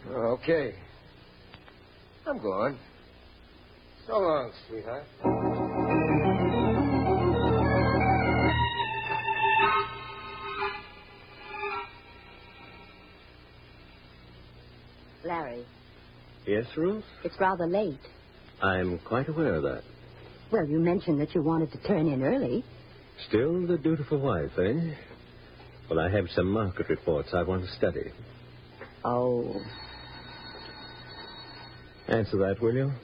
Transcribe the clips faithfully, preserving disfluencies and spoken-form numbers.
Okay. I'm going. So long, sweetheart. Larry. Yes, Ruth? It's rather late. I'm quite aware of that. Well, you mentioned that you wanted to turn in early. Still the dutiful wife, eh? Well, I have some market reports I want to study. Oh. Answer that, will you?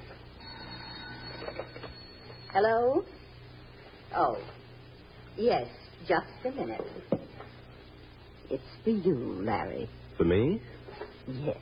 Hello? Oh. Yes, just a minute. It's for you, Larry. For me? Yes.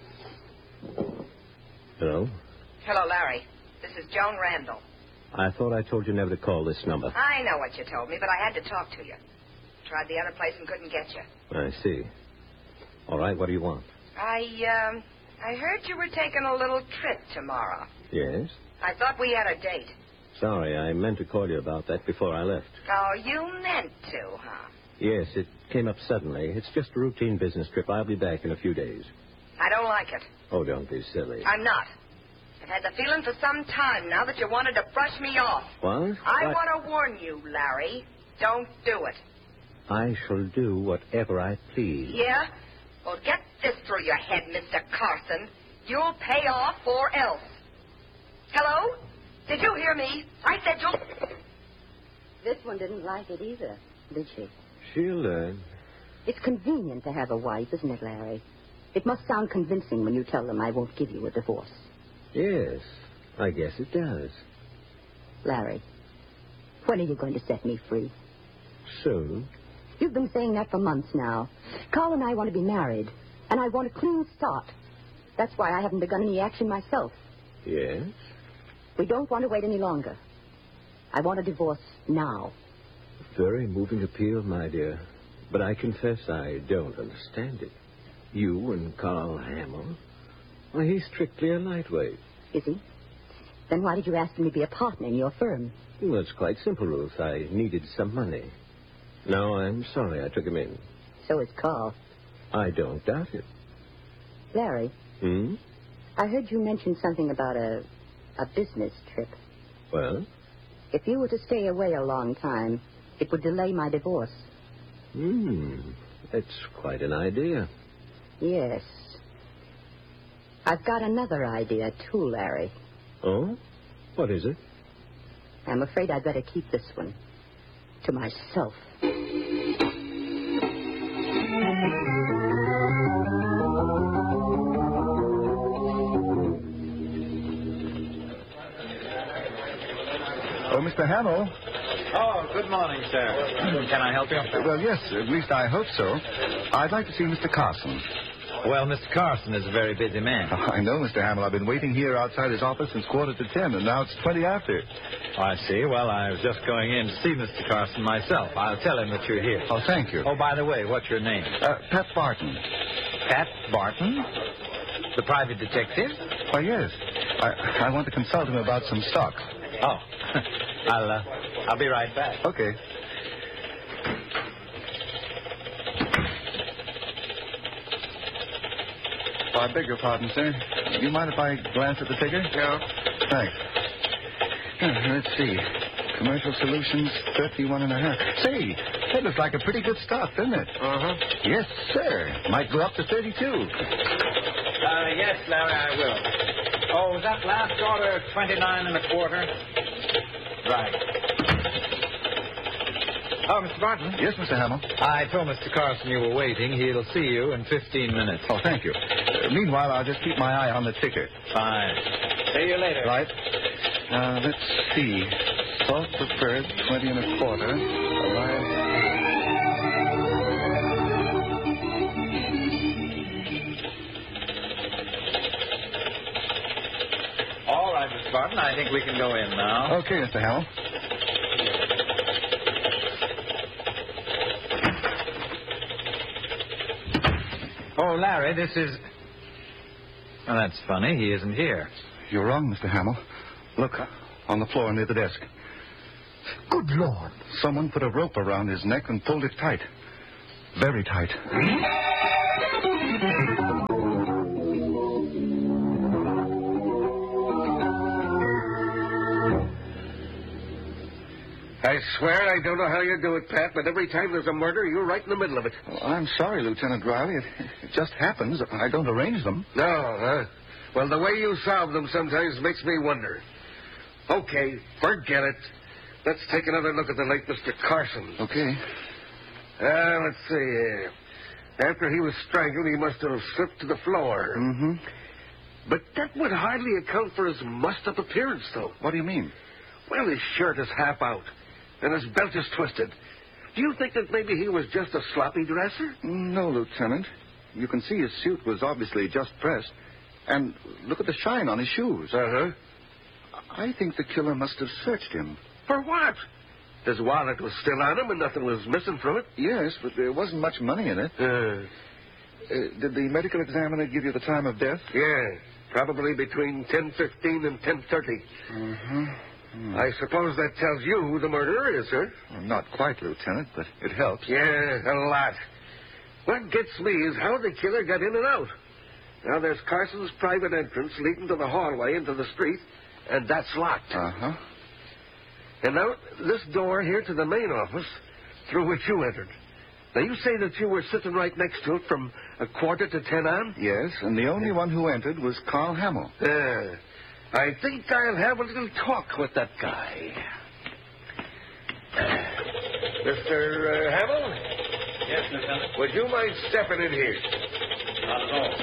Hello? Hello, Larry. This is Joan Randall. I thought I told you never to call this number. I know what you told me, but I had to talk to you. Tried the other place and couldn't get you. I see. All right, what do you want? I, um, I heard you were taking a little trip tomorrow. Yes? I thought we had a date. Sorry, I meant to call you about that before I left. Oh, you meant to, huh? Yes, it came up suddenly. It's just a routine business trip. I'll be back in a few days. I don't like it. Oh, don't be silly. I'm not. I've had the feeling for some time now that you wanted to brush me off. What? I what? want to warn you, Larry. Don't do it. I shall do whatever I please. Yeah? Well, get this through your head, Mister Carson. You'll pay off or else. Hello? Did you hear me? I said you'll... This one didn't like it either, did she? She'll learn. It's convenient to have a wife, isn't it, Larry? It must sound convincing when you tell them I won't give you a divorce. Yes, I guess it does. Larry, when are you going to set me free? Soon. You've been saying that for months now. Carl and I want to be married, and I want a clean start. That's why I haven't begun any action myself. Yes? We don't want to wait any longer. I want a divorce now. Very moving appeal, my dear. But I confess I don't understand it. You and Carl Hamill? Well, he's strictly a lightweight. Is he? Then why did you ask him to be a partner in your firm? Well, it's quite simple, Ruth. I needed some money. No, I'm sorry I took him in. So is Carl. I don't doubt it. Larry. Hmm? I heard you mention something about a, a business trip. Well? If you were to stay away a long time, it would delay my divorce. Hmm. That's quite an idea. Yes. I've got another idea, too, Larry. Oh? What is it? I'm afraid I'd better keep this one to myself. Oh, Mister Hamill. Oh, good morning, sir. Can I help you? Well, yes, at least I hope so. I'd like to see Mister Carson. Well, Mister Carson is a very busy man. Oh, I know, Mister Hamill. I've been waiting here outside his office since quarter to ten, and now it's twenty after. Oh, I see. Well, I was just going in to see Mister Carson myself. I'll tell him that you're here. Oh, thank you. Oh, by the way, what's your name? Uh, Pat Barton. Pat Barton? The private detective? Why, yes. I, I want to consult him about some stocks. Oh, I'll, uh, I'll be right back. Okay. Oh, I beg your pardon, sir. Do you mind if I glance at the ticker? No. Thanks. Uh, let's see. Commercial Solutions, thirty-one and a half. Say, that looks like a pretty good stock, doesn't it? Uh-huh. Yes, sir. Might go up to thirty-two. Uh, yes, Larry, I will. Oh, was that last order twenty-nine and a quarter? Right. Oh, Mister Barton? Yes, Mister Hamill. I told Mister Carson you were waiting. He'll see you in fifteen minutes. Oh, thank you. Uh, meanwhile, I'll just keep my eye on the ticker. Fine. See you later. Right. Uh, let's see. Salt preferred, twenty and a quarter. Alliance. All right, Mister Barton. I think we can go in now. Okay, Mister Hamill. Oh, Larry, this is... Oh, that's funny. He isn't here. You're wrong, Mister Hamill. Look, on the floor near the desk. Good Lord. Someone put a rope around his neck and pulled it tight. Very tight. swear I don't know how you do it, Pat, but every time there's a murder, you're right in the middle of it. Well, I'm sorry, Lieutenant Riley. It, it just happens. I don't arrange them. No, huh? Well, the way you solve them sometimes makes me wonder. Okay, forget it. Let's take another look at the late Mister Carson. Okay. Uh, let's see here. After he was strangled, he must have slipped to the floor. Mm-hmm. But that would hardly account for his mussed-up appearance, though. What do you mean? Well, his shirt is half out, and his belt is twisted. Do you think that maybe he was just a sloppy dresser? No, Lieutenant. You can see his suit was obviously just pressed. And look at the shine on his shoes. Uh-huh. I think the killer must have searched him. For what? His wallet was still on him and nothing was missing from it. Yes, but there wasn't much money in it. Uh, Uh, did the medical examiner give you the time of death? yeah, probably between ten fifteen and ten thirty. Mm-hmm. Mm. I suppose that tells you who the murderer is, sir? Well, not quite, Lieutenant, but it helps. Yeah, a lot. What gets me is how the killer got in and out. Now, there's Carson's private entrance leading to the hallway into the street, and that's locked. Uh-huh. And now, this door here to the main office, through which you entered. Now, you say that you were sitting right next to it from a quarter to ten on? Yes, and the only one who entered was Carl Hamill. Uh, I think I'll have a little talk with that guy. Mister Uh, Hamill? Yes, Lieutenant. Would you mind stepping in here? Not at all.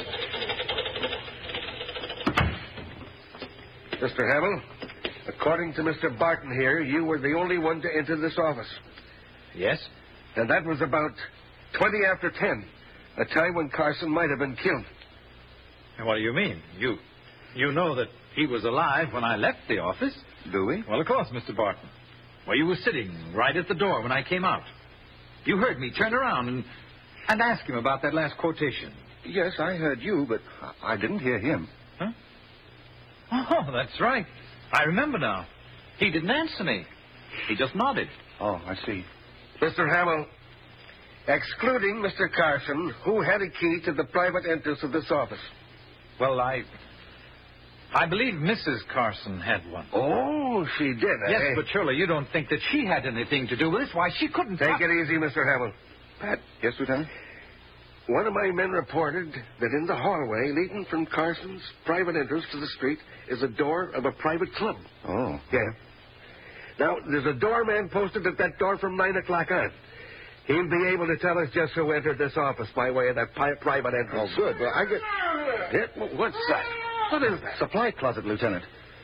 Mister Hamill, according to Mister Barton here, you were the only one to enter this office. Yes? And that was about twenty after ten, a time when Carson might have been killed. And what do you mean? You you know that he was alive when I left the office? Do we? Well, of course, Mister Barton. Well, you were sitting right at the door when I came out. You heard me turn around and, and ask him about that last quotation. Yes, I heard you, but I I didn't hear him. Huh? Oh, that's right. I remember now. He didn't answer me. He just nodded. Oh, I see. Mister Hamill, excluding Mister Carson, who had a key to the private entrance of this office? Well, I... I believe Missus Carson had one. Oh, she did, eh? Yes, but surely you don't think that she had anything to do with this? Why, she couldn't... Take talk- it easy, Mister Hamill. Pat? Yes, Lieutenant? One of my men reported that in the hallway leading from Carson's private entrance to the street is a door of a private club. Oh. Yeah. Now, there's a doorman posted at that door from nine o'clock on. He'll be able to tell us just who entered this office by way of that pi- private Oh, entrance. good. Well, I get... Yeah, well, what's that? What is that? Supply closet, Lieutenant.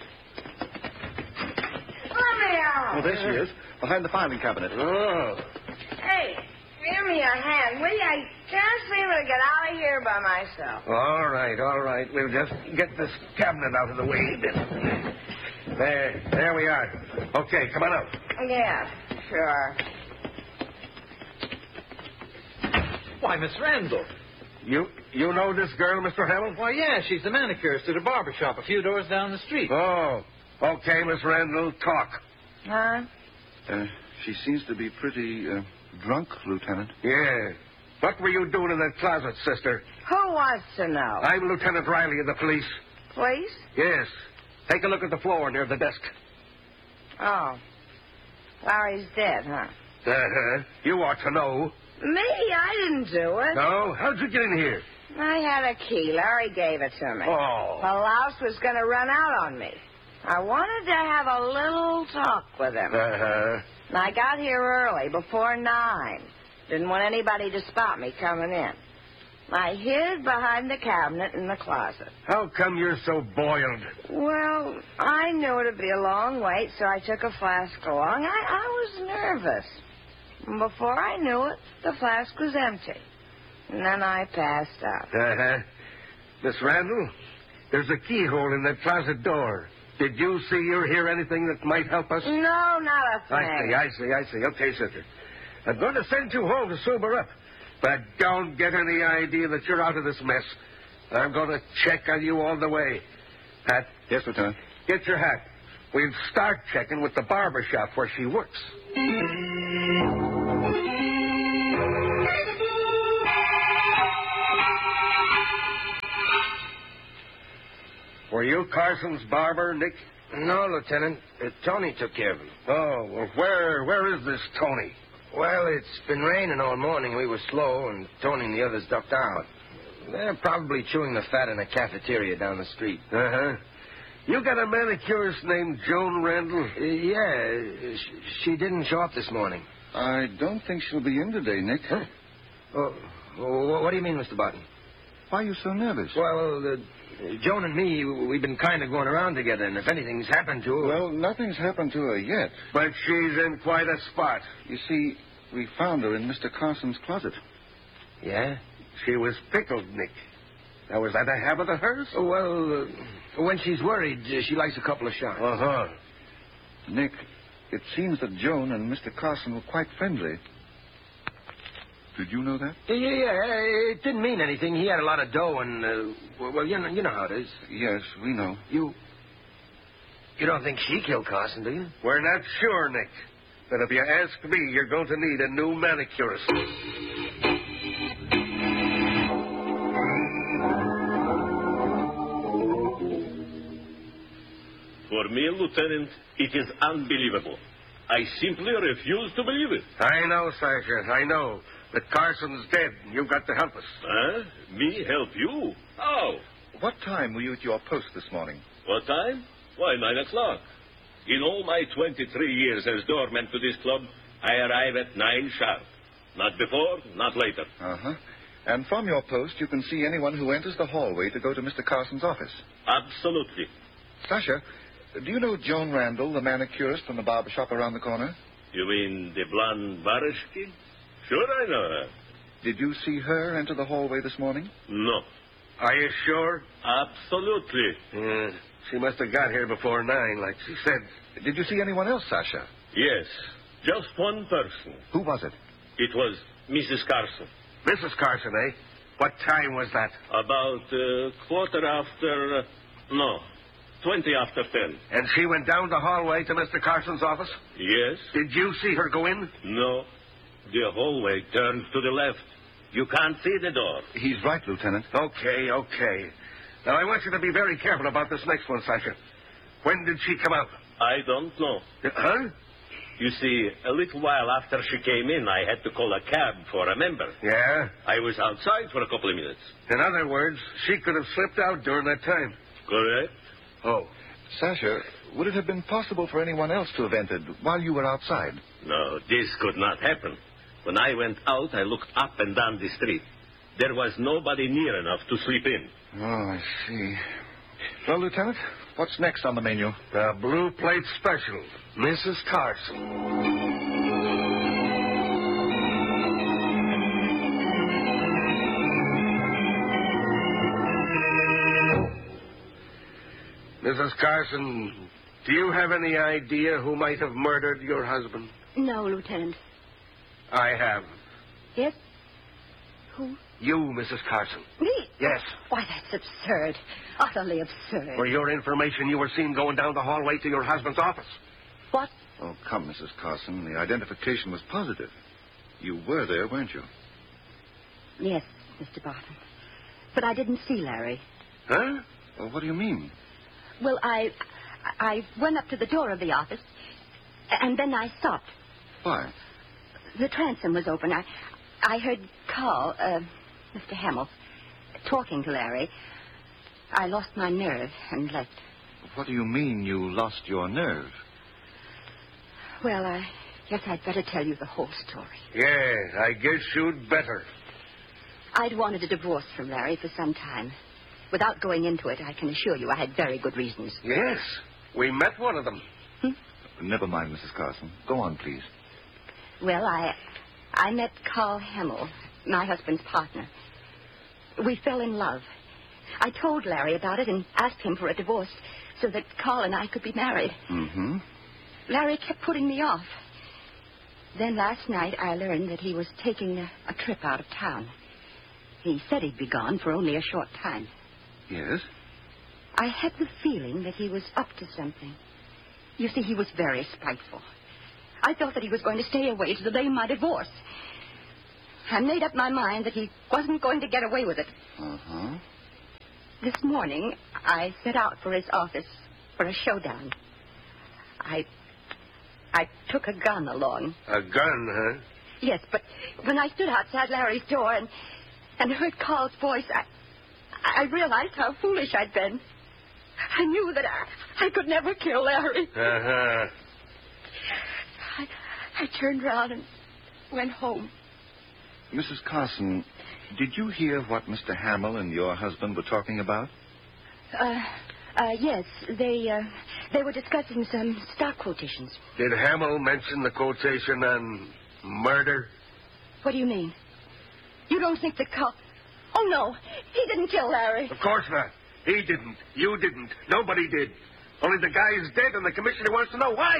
Let me out. Oh, there she is, behind the filing cabinet. Oh. Hey, give me a hand, will you? I can't seem to get out of here by myself. All right, all right. We'll just get this cabinet out of the way a bit. There, there we are. Okay, come on out. Yeah, sure. Why, Miss Randall. You you know this girl, Mister Hamill? Why, yeah, she's the manicurist at a barber shop a few doors down the street. Oh, okay, Miss Randall, talk. Huh? Uh, she seems to be pretty uh, drunk, Lieutenant. Yeah. What were you doing in that closet, sister? Who wants to know? I'm Lieutenant Riley of the police. Please? Yes. Take a look at the floor near the desk. Oh. Larry's dead, huh? Uh-huh. You ought to know. Me? I didn't do it. No? How'd you get in here? I had a key. Larry gave it to me. Oh. The louse was going to run out on me. I wanted to have a little talk with him. Uh-huh. And I got here early, before nine. Didn't want anybody to spot me coming in. I hid behind the cabinet in the closet. How come you're so boiled? Well, I knew it'd be a long wait, so I took a flask along. I, I was nervous. And before I knew it, the flask was empty. And then I passed out. Uh-huh. Miss Randall, there's a keyhole in that closet door. Did you see or hear anything that might help us? No, not a thing. I see, I see, I see. Okay, sister. I'm going to send you home to sober up. But don't get any idea that you're out of this mess. I'm going to check on you all the way. Pat? Yes, Lieutenant. Get your hat. We'll start checking with the barber shop where she works. Were you Carson's barber, Nick? No, Lieutenant. Uh, Tony took care of him. Oh, well, where, where is this Tony? Well, it's been raining all morning. We were slow, and Tony and the others ducked out. They're probably chewing the fat in a cafeteria down the street. Uh-huh. You got a manicurist named Joan Randall? Uh, yeah, sh- she didn't show up this morning. I don't think she'll be in today, Nick. Huh? Oh, oh, what do you mean, Mister Barton? Why are you so nervous? Well, uh, Joan and me, we've been kind of going around together, and if anything's happened to her... Well, nothing's happened to her yet. But she's in quite a spot. You see, we found her in Mister Carson's closet. Yeah? She was pickled, Nick. Now, was that a habit of hers? Oh, well, uh, when she's worried, uh, she likes a couple of shots. Uh-huh. Nick, it seems that Joan and Mister Carson were quite friendly. Did you know that? Yeah, yeah, yeah. It didn't mean anything. He had a lot of dough, and, uh, well, you know, you know how it is. Yes, we know. You... You don't think she killed Carson, do you? We're not sure, Nick. But if you ask me, you're going to need a new manicurist. For me, Lieutenant, it is unbelievable. I simply refuse to believe it. I know, Sergeant, I know. But Carson's dead. You've got to help us. Huh? Me help you? How? What time were you at your post this morning? What time? Why, nine o'clock. In all my twenty-three years as doorman to this club, I arrive at nine sharp. Not before, not later. Uh-huh. And from your post, you can see anyone who enters the hallway to go to Mister Carson's office. Absolutely. Sasha, do you know Joan Randall, the manicurist from the barber shop around the corner? You mean the blonde Barishki? Sure, I know her. Did you see her enter the hallway this morning? No. Are you sure? Absolutely. Yeah. She must have got here before nine, like she said. Did you see anyone else, Sasha? Yes. Just one person. Who was it? It was Missus Carson. Missus Carson, eh? What time was that? About uh, quarter after... Uh, no, twenty after ten. And she went down the hallway to Mister Carson's office? Yes. Did you see her go in? No. The hallway turns to the left. You can't see the door. He's right, Lieutenant. Okay, okay. Now, I want you to be very careful about this next one, Sasha. When did she come out? I don't know. Uh, huh? You see, a little while after she came in, I had to call a cab for a member. Yeah? I was outside for a couple of minutes. In other words, she could have slipped out during that time. Correct. Oh. Sasha, would it have been possible for anyone else to have entered while you were outside? No, this could not happen. When I went out, I looked up and down the street. There was nobody near enough to sleep in. Oh, I see. Well, Lieutenant, what's next on the menu? The blue plate special. Missus Carson. Missus Carson, do you have any idea who might have murdered your husband? No, Lieutenant. I have. Yes? Who? You, Missus Carson. Me? Yes. Why, that's absurd. Utterly absurd. For your information, you were seen going down the hallway to your husband's office. What? Oh, come, Missus Carson. The identification was positive. You were there, weren't you? Yes, Mister Barton. But I didn't see Larry. Huh? Well, what do you mean? Well, I... I went up to the door of the office, and then I stopped. Why? The transom was open. I... I heard Carl, uh, Mister Hamill, talking to Larry. I lost my nerve and left. What do you mean you lost your nerve? Well, I guess I'd better tell you the whole story. Yeah, I guess you'd better. I'd wanted a divorce from Larry for some time. Without going into it, I can assure you I had very good reasons. Yes, we met one of them. Hmm? Never mind, Missus Carson. Go on, please. Well, I... I met Carl Hamill, my husband's partner. We fell in love. I told Larry about it and asked him for a divorce so that Carl and I could be married. Mm-hmm. Larry kept putting me off. Then last night I learned that he was taking a, a trip out of town. He said he'd be gone for only a short time. Yes? I had the feeling that he was up to something. You see, he was very spiteful. I thought that he was going to stay away to delay my divorce. I made up my mind that he wasn't going to get away with it. Uh-huh. This morning, I set out for his office for a showdown. I... I took a gun along. A gun, huh? Yes, but when I stood outside Larry's door and, and heard Carl's voice, I, I realized how foolish I'd been. I knew that I, I could never kill Larry. Uh-huh. I, I turned around and went home. Missus Carson, did you hear what Mister Hamill and your husband were talking about? Uh, uh, yes, they, uh, they were discussing some stock quotations. Did Hamill mention the quotation on murder? What do you mean? You don't think that Carl... Oh, no, he didn't kill Larry. Of course not. He didn't. You didn't. Nobody did. Only the guy is dead, and the commissioner wants to know why.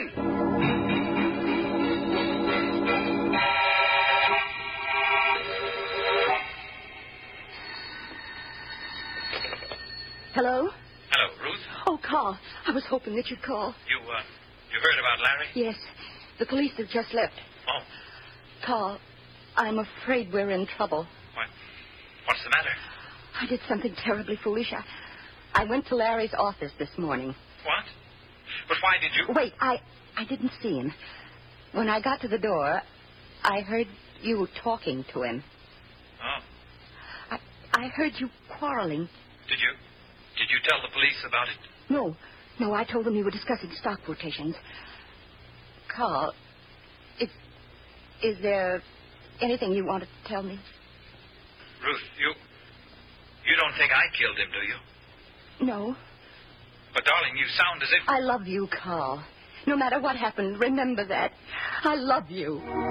Hello? Hello, Ruth. Oh, Carl, I was hoping that you'd call. You, uh, you heard about Larry? Yes, the police have just left. Oh, Carl, I'm afraid we're in trouble. what? What's the matter? I did something terribly foolish. I, I went to Larry's office this morning. What? But why did you... Wait, I, I didn't see him. When I got to the door, I heard you talking to him. Oh, I, I heard you quarreling. did you? Did you tell the police about it? No, no, I told them you were discussing stock quotations. Carl, is, is there anything you want to tell me? Ruth, you... You don't think I killed him, do you? No. But, darling, you sound as if... I love you, Carl. No matter what happened, remember that. I love you.